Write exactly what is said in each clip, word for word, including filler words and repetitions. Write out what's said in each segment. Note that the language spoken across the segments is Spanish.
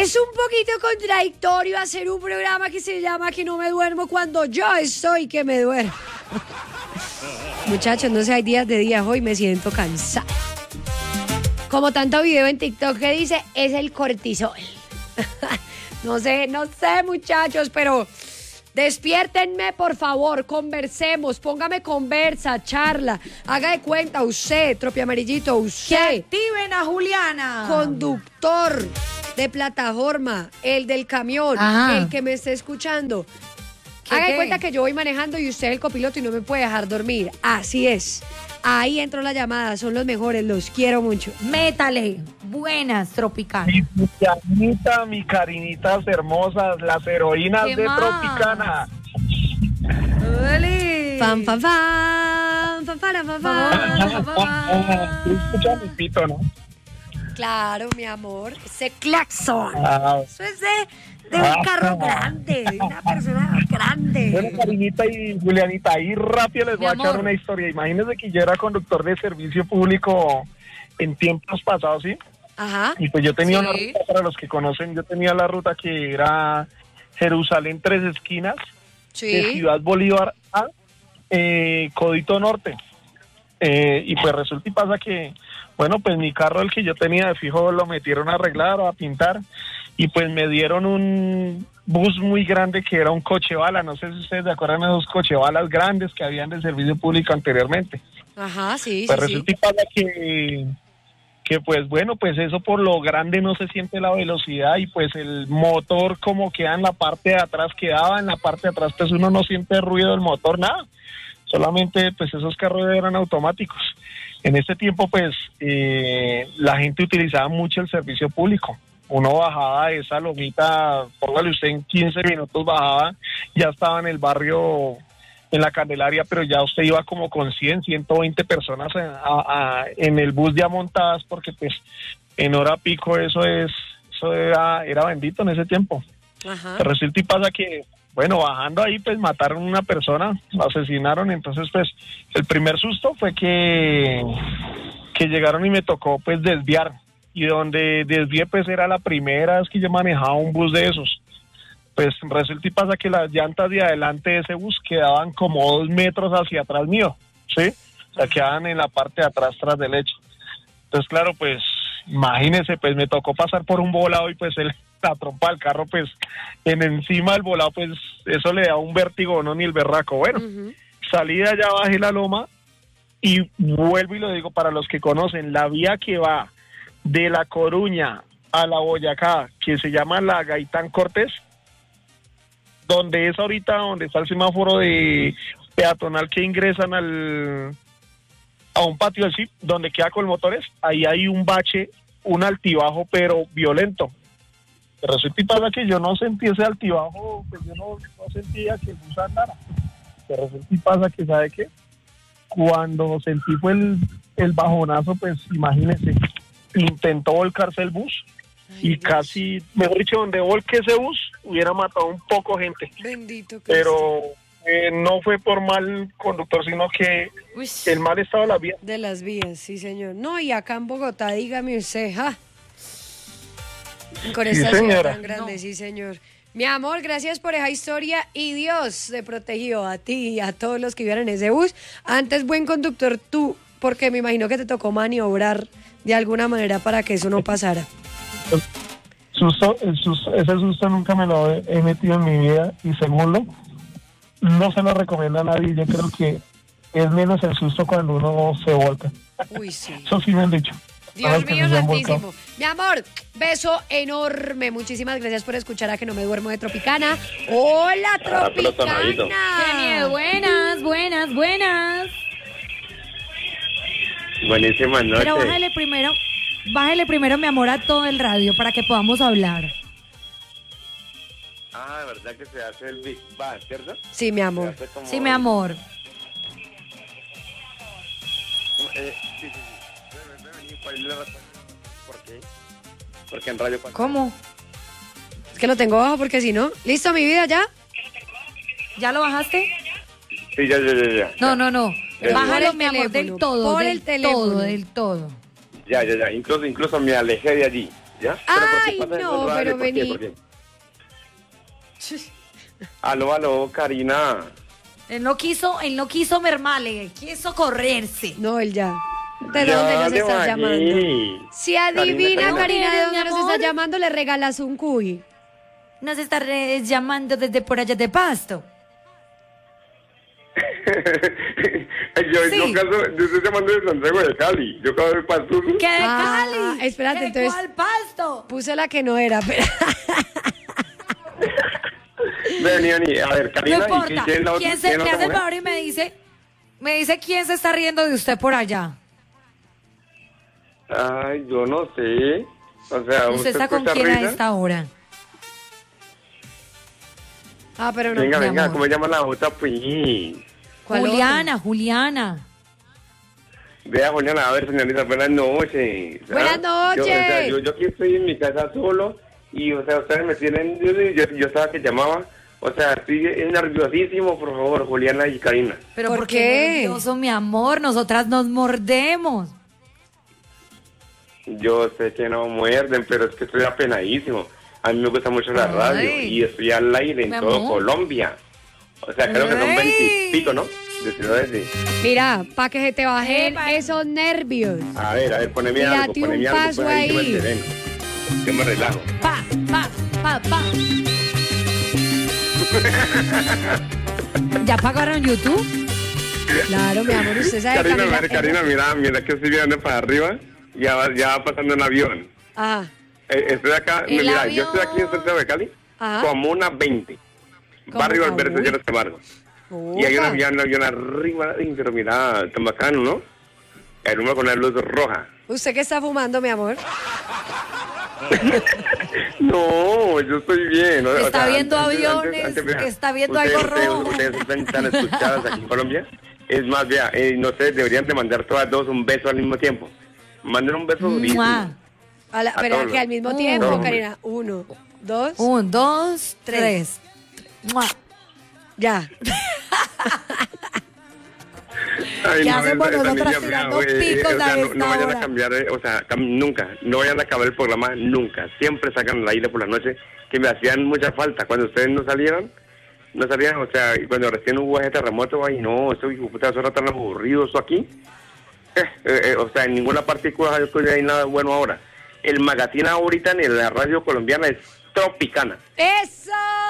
Es un poquito contradictorio hacer un programa que se llama Que no me duermo cuando yo estoy que me duermo. Muchachos, no sé, hay días de días, hoy me siento cansada. Como tanto video en TikTok que dice, es el cortisol. No sé, no sé, muchachos, pero despiértenme, por favor, conversemos, póngame conversa, charla, haga de cuenta usted, Tropi Amarillito, usted. Que activen a Juliana. Conductor de plataforma, el del camión, Ajá. el que me esté escuchando. Haga de cuenta que yo voy manejando y usted es el copiloto y no me puede dejar dormir. Así es. Ahí entró la llamada, son los mejores, los quiero mucho. Métale. Buenas, Tropicana. Mi Julianita, mi Karinitas hermosas, las heroínas ¿Qué de más? Tropicana. ¡Dale! Fan, fan, fan, fan, fan, fan, fan, fan. Tú escuchas mi pito, ¿no? Claro, mi amor, ese claxon. Ah, Eso es de, de un carro grande, de una persona grande. bueno, Karinita y Julianita, ahí rápido les Mi voy a amor. echar una historia. Imagínense que yo era conductor de servicio público en tiempos pasados, ¿sí? Ajá. Y pues yo tenía Sí. una ruta, para los que conocen, yo tenía la ruta que era Jerusalén Tres Esquinas, de Sí. Ciudad Bolívar a eh, Codito Norte. Eh, y pues resulta y pasa que, bueno, pues mi carro, el que yo tenía de fijo, lo metieron a arreglar o a pintar, y pues me dieron un bus muy grande que era un coche bala. No sé si ustedes se acuerdan de esos coche balas grandes que habían del servicio público anteriormente. Ajá, sí, Pues sí, resulta sí. y pasa que, que pues bueno, pues eso por lo grande no se siente la velocidad, y pues el motor como queda en la parte de atrás, quedaba en la parte de atrás, pues uno no siente ruido del motor, nada. Solamente pues esos carros eran automáticos. En este tiempo pues eh, la gente utilizaba mucho el servicio público. Uno bajaba de esa lomita, póngale usted en quince minutos bajaba, ya estaba en el barrio, en la Candelaria, pero ya usted iba como con cien, ciento veinte personas en, a- a- en el bus ya montadas, porque pues en hora pico eso es, eso era, era bendito en ese tiempo. Ajá. Pero resulta y pasa que, bueno, bajando ahí, pues mataron a una persona, lo asesinaron. Entonces, pues, el primer susto fue que, que llegaron y me tocó, pues, desviar. Y donde desvié, pues, era la primera vez que yo manejaba un bus de esos. Pues, resulta y pasa que las llantas de adelante de ese bus quedaban como dos metros hacia atrás mío, ¿sí? O sea, quedaban en la parte de atrás, tras del hecho. Entonces, claro, pues, imagínense, pues, me tocó pasar por un volado y, pues, el... la trompa del carro, pues, en encima del volado, pues, eso le da un vértigo, no ni el berraco. Bueno, Ujú. salí de allá, bajé la loma y vuelvo y lo digo para los que conocen, la vía que va de La Coruña a la Boyacá, que se llama la Gaitán Cortés, donde es ahorita, donde está el semáforo de peatonal que ingresan al a un patio del C I P, donde queda con motores, ahí hay un bache, un altibajo, pero violento. Pero resulta y pasa que yo no sentí ese altibajo, pues yo no, no sentía que el bus andara. Pero resulta y pasa que, ¿sabe qué? Cuando sentí fue el, el bajonazo, pues imagínense, intentó volcarse el bus Ay, y Dios. casi, mejor dicho, donde volque ese bus, hubiera matado un poco gente. Bendito Cristo. Pero eh, no fue por mal conductor, sino que Uy, el mal estado de la vía. de las vías, sí, señor. No, y acá en Bogotá, dígame usted, ¿ja? Con Sí, esta ciudad señora. tan grande, No. sí, señor. Mi amor, gracias por esa historia y Dios te protegió a ti y a todos los que iban en ese bus. Antes, buen conductor tú, porque me imagino que te tocó maniobrar de alguna manera para que eso no pasara. Susto, el susto- ese susto nunca me lo he, he metido en mi vida, y segundo, no se lo recomiendo a nadie. Yo creo que es menos el susto cuando uno se volca. Uy, sí. Eso sí me han dicho. Dios Todos que mío se han volcado. santísimo. Mi amor, beso enorme. Muchísimas gracias por escuchar a Que No Me Duermo de Tropicana. Hola, Ah, pero tonadito. Tropicana. Buenas, buenas, buenas. Buenísima noche. Pero bájale primero, bájale primero, mi amor, a todo el radio para que podamos hablar. Ah, ¿verdad que se hace el Big Bang, cierto? Sí, mi Se amor. hace como- Sí, mi amor. Eh, sí, sí, sí. Ve, ve, ve, vení, ¿cuál es la razón? ¿Por qué? Porque en radio... ¿Cómo? Es que lo tengo bajo porque si no. ¿Listo, mi vida, ya? ¿Ya lo bajaste? Sí, ya, ya, ya, ya. No, no, no. Ya. Bájalo, Por mi el amor, del teléfono, todo, por del el teléfono. todo, del todo. Ya, ya, ya. Incluso, incluso me alejé de allí. ¿Ya? Ay, ¿Pero por qué pasa no, eso en radio? pero ¿Por qué? vení. ¿Por qué? Aló, aló, Karina. Él no quiso, él no quiso mermarle, quiso correrse. No, él ya. ¿De Ya, dónde nos de estás Maggi. llamando? Si adivina, Karina, Karina, de Karina. dónde Mi nos amor. estás llamando, le regalas un cuy. Nos está re- llamando desde por allá de Pasto. yo, Sí. yo, caso, yo estoy llamando de Santiago de Cali. Yo acabo de pasar. ¿Qué de Ah, Cali? espérate, ¿Qué, entonces- ¿Cuál Pasto? Puse la que no era, pero... Vení, vení. A ver, Karina. No ¿y importa. quién es la otra- ¿Quién se quién es me la hace el otra favor y me dice, me dice quién se está riendo de usted por allá? mujer? Ay, yo no sé. O sea, ¿Usted está con escucha quién a risa? esta hora? Ah, pero no. Venga, mi venga, amor. ¿cómo se llama la otra? Pues. ¿Cuál Juliana, Juliana. Vea, Juliana, a ver, señorita, buenas noches. ¿ah? Buenas noches. Yo, o sea, yo, yo aquí estoy en mi casa solo y, o sea, ustedes me tienen, yo, yo, yo estaba que llamaba, o sea, estoy nerviosísimo, por favor, Juliana y Karina. ¿Pero ¿Por por qué? qué nervioso, mi amor? Nosotras nos mordemos. Yo sé que no muerden, pero es que estoy apenadísimo. A mí me gusta mucho la Ay. radio y estoy al aire en Mi todo amor. Colombia. O sea, creo que son Ay. veintipico, ¿no? De ciudades de... Mira, para que se te bajen Epa. esos nervios. A ver, a ver, poneme Tírate algo, un poneme algo, paso pues, que me ahí. sereno. Yo me relajo. Pa, pa, pa, pa. ¿Ya pagaron YouTube? Claro, mi amor, usted sabe Karina, Camila- a ver, Karina, mira, mira que estoy mirando para arriba, ya va, ya va pasando un avión. Ajá. Eh, estoy acá, El mira, yo estoy aquí en avión. Santiago de Cali, Ajá. como una veinte. ¿Cómo? Barrio Alberto Uy. Lleras Camargo. Y hay un Upa. avión, un avión arriba, ay, pero mira, tan bacano, ¿no? El uno con la luz roja. ¿Usted qué está fumando, mi amor? No, yo estoy bien. ¿no? O Está sea, viendo antes- antes- aviones, antes, vea, está viendo ustedes- algo ustedes- rojo. Ustedes están tan escuchadas aquí en Colombia. Es más, vea, eh, no sé, deberían de mandar todas dos un beso al mismo tiempo. Manden un beso durísimo. Mua. A la- A pero todos. que al mismo Mm. tiempo, Todos. Karina. Uno, dos, Un, dos, Tres. tres. Mua. ya. Ay, ¿Qué no, hacemos esa- esa nosotras niña, tirando mira, güey, picos o sea, a no, esta no vayan hora? a cambiar, eh, o sea, cam- nunca, no vayan a acabar el programa nunca. Siempre sacan al aire por la noche, que me hacían mucha falta. Cuando ustedes no salieron, no salían, o sea, y cuando recién hubo ese terremoto, ay, no, esto, hijo de puta, eso era tan aburrido, eso aquí. Eh, eh, eh, o sea, en ninguna partícula hay nada bueno ahora. El magazine ahorita en la radio colombiana es Tropicana. ¡Eso!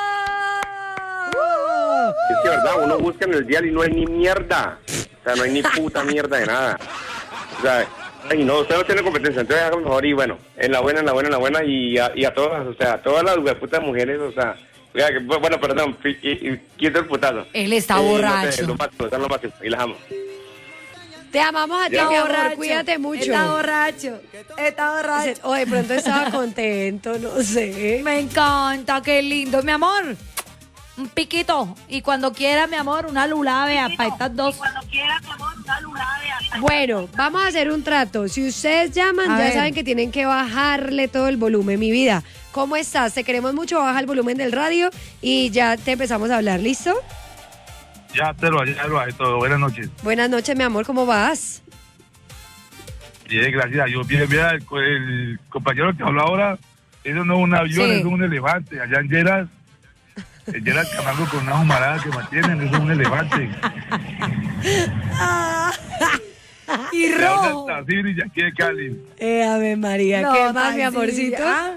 Es que, verdad, uno busca en el dial y no hay ni mierda. O sea, no hay ni puta mierda de nada. O sea, ay, no, usted no tiene competencia, entonces haga mejor y bueno, en la buena, en la buena, en la buena y a, y a todas, o sea, a todas las putas mujeres, o sea, oiga, que- bueno, perdón, y, y, y quito el putazo. Él está Eh, no sé, borracho. lo máximo, son lo máximo, y las amo. Te amamos a ti, Ya. mi Está amor. borracho. Cuídate mucho. Está borracho. Está borracho. O de pronto estaba contento, no sé. Me encanta, qué lindo. Mi amor, un piquito. Y cuando quiera, mi amor, una lulabea para estas dos. Bueno, vamos a hacer un trato. Si ustedes llaman, A ya ver. saben que tienen que bajarle todo el volumen. Mi vida, ¿cómo estás? Te queremos mucho, baja el volumen del radio y ya te empezamos a hablar. ¿Listo? Ya te lo ya lo hay todo. Buenas noches. Buenas noches, mi amor, ¿cómo vas? Bien, gracias. Yo bien, mira, el, el compañero que habla ahora, eso no es un avión, Sí. es un elefante. Allá en Lleras, en Lleras Camargo con una humarada que mantienen, eso es un elefante. Y Le habla rojo. el Tafiri y aquí de Cali. Eh, Ave María, No, ¿qué más, mi Tancilla. amorcito? Ah,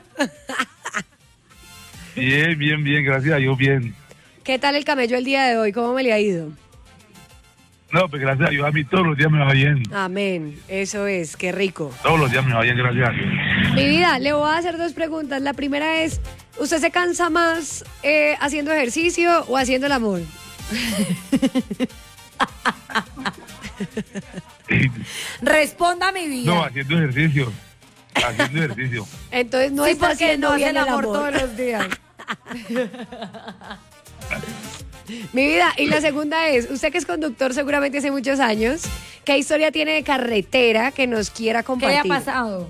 Bien, bien, bien, gracias a Dios, bien. ¿Qué tal el camello el día de hoy? ¿Cómo me le ha ido? No, pues gracias a Dios, a mí todos los días me va bien. Amén, eso es, qué rico. Todos los días me va bien, gracias a Dios. Mi vida, le voy a hacer dos preguntas. La primera es, ¿usted se cansa más eh, haciendo ejercicio o haciendo el amor? Responda mi vida. No, haciendo ejercicio. Haciendo ejercicio. Entonces no sí, está porque haciendo no hace bien el el amor, amor. todos los días. Mi vida, y la segunda es, usted que es conductor seguramente hace muchos años, ¿qué historia tiene de carretera que nos quiera ¿Qué le compartir? ha pasado?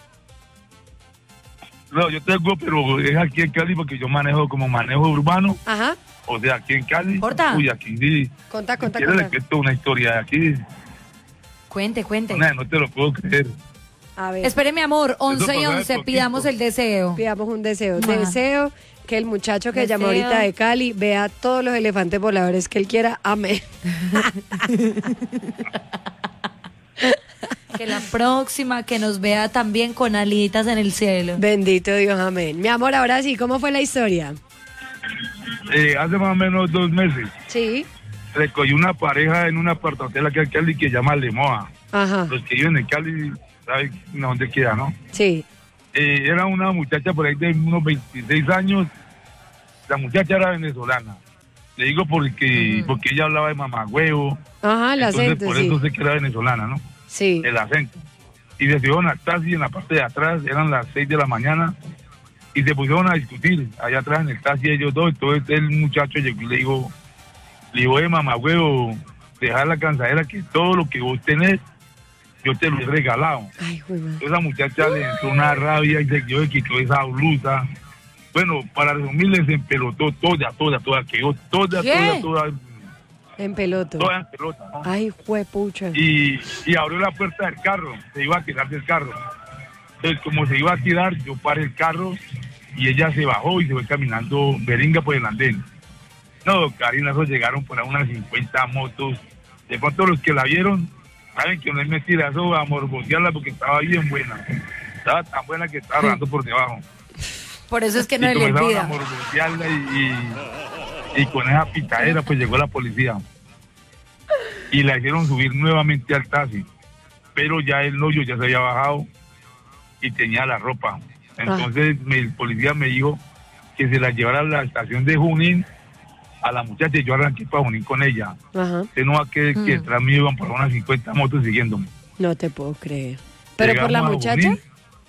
No, yo tengo, pero es aquí en Cali porque yo manejo como manejo urbano. Ajá, O sea, aquí en Cali. Corta. Uy, aquí sí. conta, Si conta, quieres le conta. cuento una historia de aquí. Cuente, cuente. No, no te lo puedo creer. A ver, Espere, mi amor, once y pasó de once, poquito. pidamos el deseo. pidamos un deseo. Ma. Deseo que el muchacho que Deseo. llamó ahorita de Cali vea todos los elefantes voladores que él quiera. Amén. Que la próxima que nos vea también con alitas en el cielo. Bendito Dios, amén. Mi amor, ahora sí, ¿cómo fue la historia? Eh, hace más o menos dos meses Sí. recogí una pareja en una apartamento que hay en Cali que se llama Lemoa. Ajá. Los que viven en Cali saben dónde queda, ¿no? Sí. Eh, era una muchacha por ahí de unos veintiséis años. La muchacha era venezolana. Le digo porque, Ujú. porque ella hablaba de mamagüevo. Ajá, el Entonces, acento, por sí. eso sé que era venezolana, ¿no? Sí. El acento. Y se subieron al taxi en la parte de atrás, eran las seis de la mañana, y se pusieron a discutir allá atrás en el taxi ellos dos. Entonces el muchacho llegó y le dijo, le dijo, eh, mamagüevo, dejar la cansadera que todo lo que vos tenés, yo te lo he regalado. Ay, güey, ma. Esa muchacha le entró una rabia y se quedó y quitó esa blusa. Bueno, para resumirles, se empelotó toda, toda, toda, quedó toda, ¿Qué? toda, toda, En peloto. toda en pelota, ¿no? Ay, juepucha. Y, y abrió la puerta del carro, se iba a tirar del carro. Entonces, como se iba a tirar, yo paré el carro y ella se bajó y se fue caminando beringa por el andén. No, Karina, esos llegaron por ahí unas cincuenta motos. De pronto los que la vieron, saben que no es mentira, eso a morbosearla porque estaba bien buena. Estaba tan buena que estaba rodando por debajo. Por eso es que no y le comenzaron a olvida. morbosearla y, y, y con esa pitadera pues llegó la policía. Y la hicieron subir nuevamente al taxi. Pero ya el novio ya se había bajado y tenía la ropa. Entonces me- el policía me dijo que se la llevara a la estación de Junín a la muchacha y yo arranqué para Junín con ella. Ajá. Usted no va a creer que Mm. detrás mío iban por unas cincuenta motos siguiéndome. No te puedo creer. ¿Pero por la Llegamos a muchacha? Junín,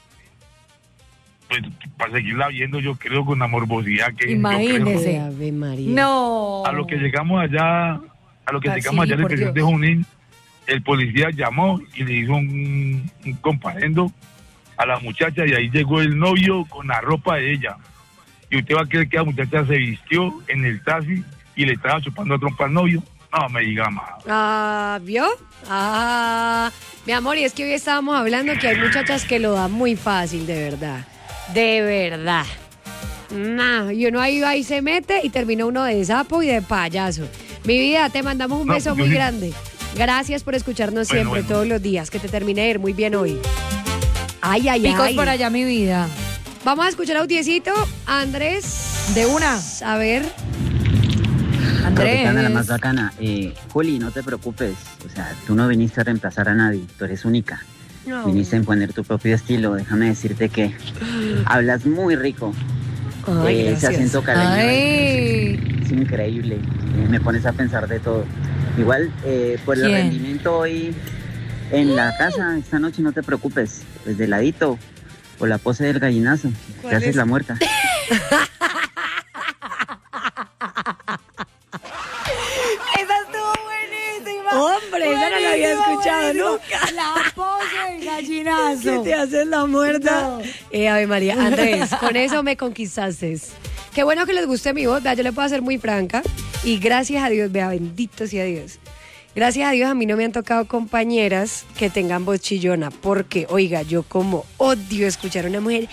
pues para seguirla viendo yo creo con la morbosidad que yo Imagínese. creo. Ay, Ave María. No. A lo que llegamos allá, a lo que Ah, llegamos sí, allá a la por estación de Dios. Junín, el policía llamó y le hizo un, un comparendo a la muchacha y ahí llegó el novio con la ropa de ella. Y usted va a creer que la muchacha se vistió en el taxi y le estaba chupando a trompa al novio. No me diga más. Ah, ¿vio? Ah, mi amor, y es que hoy estábamos hablando que hay muchachas que lo dan muy fácil, de verdad. De verdad. Nah, y uno ahí, ahí se mete y termina uno de sapo y de payaso. Mi vida, te mandamos un No, beso pues yo muy sí. grande. Gracias por escucharnos Bueno, siempre, bueno. todos los días. Que te termine de ir muy bien hoy. Ay, ay, Picos ay. por allá, mi vida. Vamos a escuchar a Autiecito. Andrés. De una. A ver. Andrés. Capitana, la más bacana. Eh, Juli, no te preocupes. O sea, tú no viniste a reemplazar a nadie. Tú eres única. No. Viniste a imponer tu propio estilo. Déjame decirte que hablas muy rico. Ay, Eh, ese gracias. acento caleño Ay. es increíble. Eh, me pones a pensar de todo. Igual, eh, por el ¿Quién? rendimiento hoy en la casa, esta noche no te preocupes. Pues de ladito. O la pose del gallinazo. Te ¿Cuál haces es? la muerta. Esa estuvo buenísima. Hombre, esa no la había Buenísima, escuchado buenísima. nunca. La pose del gallinazo. Que te haces la muerta. No. Eh, Ave María, Andrés, con eso me conquistaste. Qué bueno que les guste mi voz, vea, yo le puedo hacer muy franca. Y gracias a Dios, vea, bendito sea Dios. Gracias a Dios a mí no me han tocado compañeras que tengan voz chillona. Porque, oiga, yo como odio escuchar a una mujer.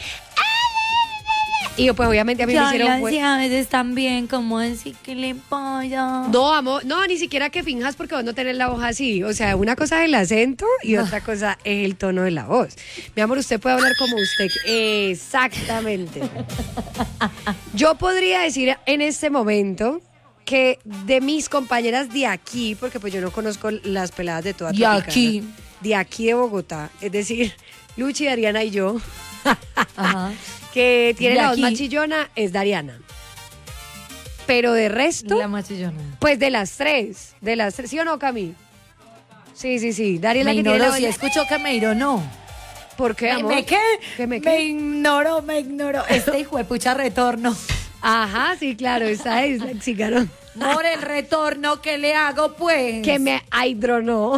Y pues obviamente a mí me Ya hicieron... las fue- llaves están bien, como decir que le pasa. No, amor, no, ni siquiera que finjas porque vos no tenés la voz así. O sea, una cosa es el acento y otra cosa es el tono de la voz. Mi amor, usted puede hablar como usted. Exactamente. Yo podría decir en este momento que de mis compañeras de aquí, porque pues yo no conozco las peladas de toda De Tropicana, aquí. de aquí de Bogotá, es decir, Luchi, Dariana y yo, Ajá. que tiene De la voz aquí. más chillona, es Dariana. Pero de resto... La machillona. Pues de las tres, de las tres, ¿sí o no, Cami? Sí, sí, sí. Daria es la Me que tiene ignoró, la si voz- escuchó que me ignoró. ¿Por qué, ¿Me, amor? me qué? ¿Qué me me qué? ignoró, me ignoró. Este hijo de pucha retorno. Ajá, sí, claro, esa es la ¿no? Por el retorno que le hago, pues. Que me aidronó.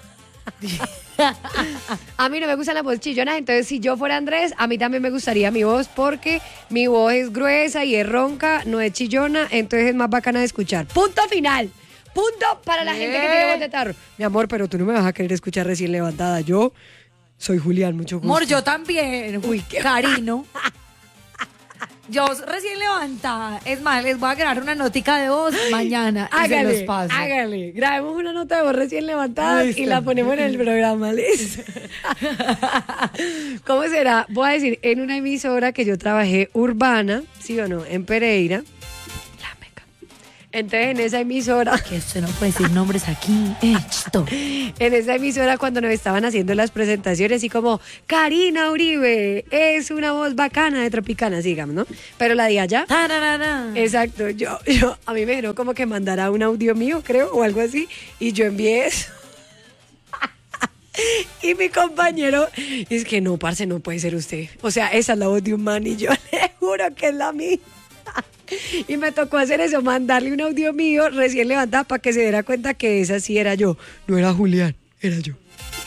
A mí no me gustan las voces chillonas, entonces si yo fuera Andrés, a mí también me gustaría mi voz porque mi voz es gruesa y es ronca, no es chillona, entonces es más bacana de escuchar. Punto final. Punto para la gente que tiene voz de tarro. Mi amor, pero tú no me vas a querer escuchar recién levantada. Yo, Soy Julián, mucho gusto. Amor, yo también. Uy, qué- Carino. Yo recién levantada. Es más, les voy a grabar una notica de voz mañana y se Hágale, los paso. hágale. Grabemos una nota de voz recién levantada Listo. y la ponemos en el programa, ¿listo? ¿Cómo será? Voy a decir, en una emisora que yo trabajé urbana, ¿sí o no? En Pereira. La meca. Entonces, en esa emisora... Que usted no puede decir nombres aquí. Eh, chito. En esa emisora cuando nos estaban haciendo las presentaciones y como Karina Uribe es una voz bacana de Tropicana, digamos, ¿no? Pero la de allá, Tararara. exacto, yo, yo, a mí me dijeron como que mandara un audio mío, creo, o algo así, y yo envié eso. Y mi compañero, es que no, parce, no puede ser usted. O sea, esa es la voz de un man y yo le juro que es la mía. Y me tocó hacer eso, mandarle un audio mío recién levantada para que se diera cuenta que esa sí era yo. No era Julián, era yo.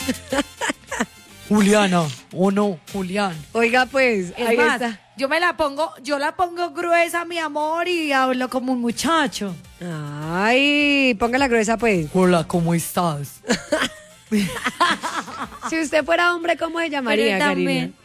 Juliana, o no, Julián. Oiga, pues, Es ahí más, está. yo me la pongo, yo la pongo gruesa, mi amor, y hablo como un muchacho. Ay, póngala gruesa, pues. Hola, ¿cómo estás? Si usted fuera hombre, ¿cómo se llamaría, Pero Karina? también,